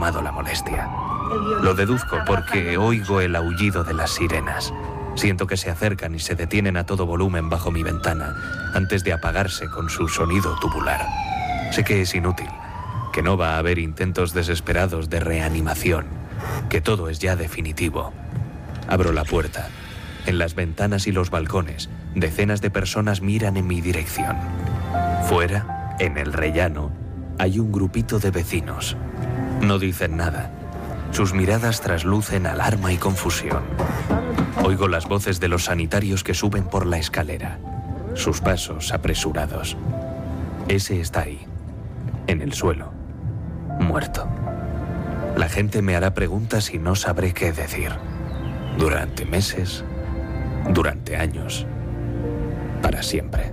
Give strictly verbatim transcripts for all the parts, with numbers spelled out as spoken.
tomado la molestia. Lo deduzco porque oigo el aullido de las sirenas. Siento que se acercan y se detienen a todo volumen bajo mi ventana antes de apagarse con su sonido tubular. Sé que es inútil, que no va a haber intentos desesperados de reanimación, que todo es ya definitivo. Abro la puerta. En las ventanas y los balcones, decenas de personas miran en mi dirección. Fuera, en el rellano, hay un grupito de vecinos. No dicen nada. Sus miradas traslucen alarma y confusión. Oigo las voces de los sanitarios que suben por la escalera. Sus pasos apresurados. Ese está ahí, en el suelo, muerto. La gente me hará preguntas y no sabré qué decir. Durante meses, durante años, para siempre.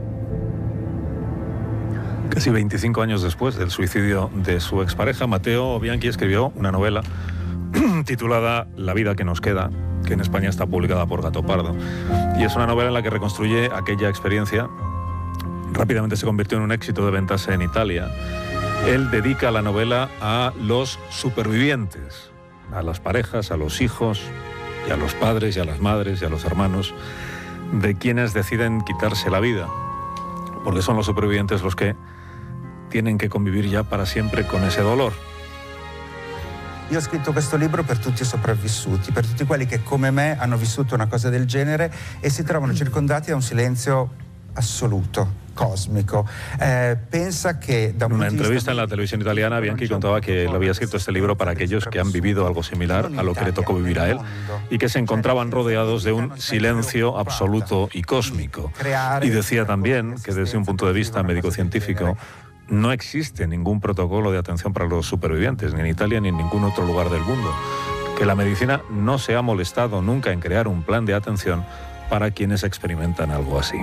Casi veinticinco años después del suicidio de su expareja, Matteo Bianchi escribió una novela titulada La vida que nos queda, que en España está publicada por Gato Pardo. Y es una novela en la que reconstruye aquella experiencia. Rápidamente se convirtió en un éxito de ventas en Italia. Él dedica la novela a los supervivientes, a las parejas, a los hijos, y a los padres, y a las madres, y a los hermanos de quienes deciden quitarse la vida, porque son los supervivientes los que tienen che convivere già para sempre con ese dolor. Io ho scritto questo libro per tutti i sopravvissuti, per tutti quelli che come me hanno vissuto una cosa del genere e si trovano circondati da un silenzio assoluto, cósmico. Eh, pensa que da un en una punto de entrevista vista... en la televisión italiana, Bianchi contaba que él había escrito este libro para aquellos que han vivido algo similar a lo que le tocó vivir a él y que se encontraban rodeados de un silencio absoluto y cósmico. Y decía también que desde un punto de vista médico-científico no existe ningún protocolo de atención para los supervivientes, ni en Italia ni en ningún otro lugar del mundo. Que la medicina no se ha molestado nunca en crear un plan de atención para quienes experimentan algo así.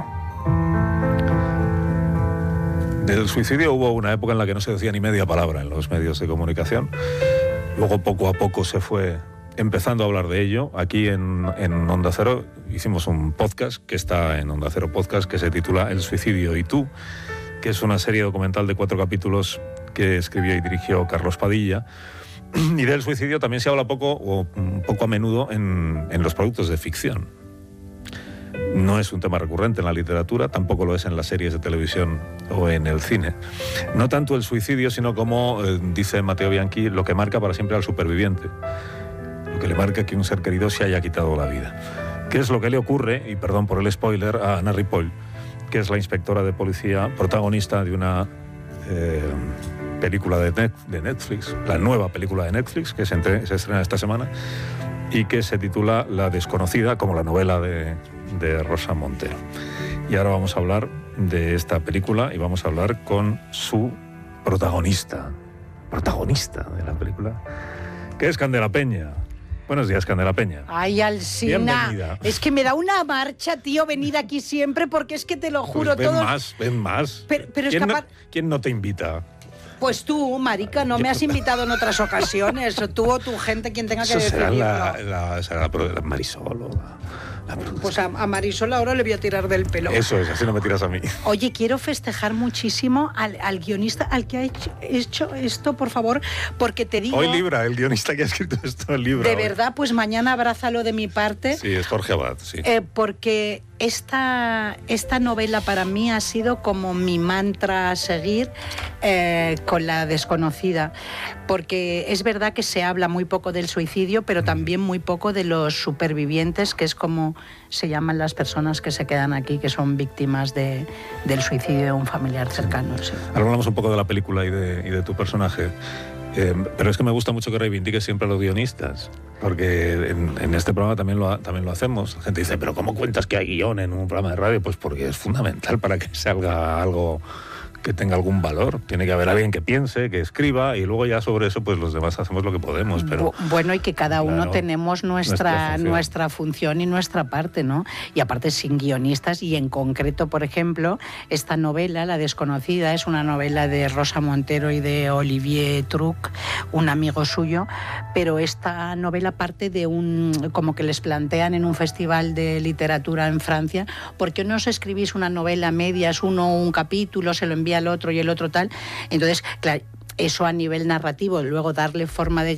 Del suicidio hubo una época en la que no se decía ni media palabra en los medios de comunicación. Luego, poco a poco, se fue empezando a hablar de ello. Aquí en, en Onda Cero hicimos un podcast que está en Onda Cero Podcast, que se titula El suicidio y tú, que es una serie documental de cuatro capítulos que escribió y dirigió Carlos Padilla. Y del suicidio también se habla poco o un poco a menudo en, en los productos de ficción. No es un tema recurrente en la literatura, tampoco lo es en las series de televisión o en el cine. No tanto el suicidio, sino como, eh, dice Matteo Bianchi, lo que marca para siempre al superviviente. Lo que le marca que un ser querido se haya quitado la vida. ¿Qué es lo que le ocurre? Y perdón por el spoiler, a Ana Ripoll, que es la inspectora de policía, protagonista de una eh, película de, net, de Netflix, la nueva película de Netflix, que se, entre, se estrena esta semana, y que se titula La desconocida, como la novela de, de Rosa Montero. Y ahora vamos a hablar de esta película y vamos a hablar con su protagonista, protagonista de la película, que es Candela Peña. Buenos días, Candela Peña. Ay, Alsina. Bienvenida. Es que me da una marcha, tío, venir aquí siempre, porque es que te lo juro, pues ven todo. más, ven más. Pero, pero es ¿Quién, capaz... no, ¿Quién no te invita? Pues tú, marica, no me has invitado en otras ocasiones. Tú o tu gente, quien tenga que Eso será decidirlo. la, la, será la, la Marisol o la, la Pues a, a Marisol ahora le voy a tirar del pelo. Eso es, así no me tiras a mí. Oye, quiero festejar muchísimo al, al guionista, al que ha hecho, hecho esto, por favor, porque te digo... Hoy Libra, el guionista que ha escrito esto en Libra. De hoy. verdad, pues mañana abrázalo de mi parte. Sí, es Jorge Abad, sí. Eh, porque esta, esta novela para mí ha sido como mi mantra a seguir eh, con La desconocida, porque es verdad que se habla muy poco del suicidio, pero también muy poco de los supervivientes, que es como se llaman las personas que se quedan aquí, que son víctimas de, del suicidio de un familiar cercano. Sí. Ahora hablamos un poco de la película y de, y de tu personaje. Eh, pero es que me gusta mucho que reivindiques siempre a los guionistas, porque en, en este programa también lo, también lo hacemos. La gente dice, pero ¿cómo cuentas que hay guión en un programa de radio? Pues porque es fundamental para que salga algo que tenga algún valor. Tiene que haber alguien que piense, que escriba, y luego ya sobre eso pues los demás hacemos lo que podemos. Pero bueno, y que cada uno claro, tenemos nuestra, nuestra función. nuestra función y nuestra parte, ¿no? Y aparte sin guionistas, y en concreto, por ejemplo, esta novela, La desconocida, es una novela de Rosa Montero y de Olivier Truc, un amigo suyo, pero esta novela parte de un, como que les plantean en un festival de literatura en Francia, ¿por qué no os escribís una novela a medias, uno un capítulo, se lo envía al otro y el otro tal? Entonces, claro, eso a nivel narrativo, luego darle forma de